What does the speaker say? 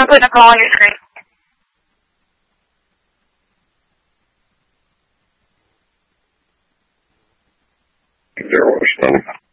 I'm putting a call on your screen. There was none.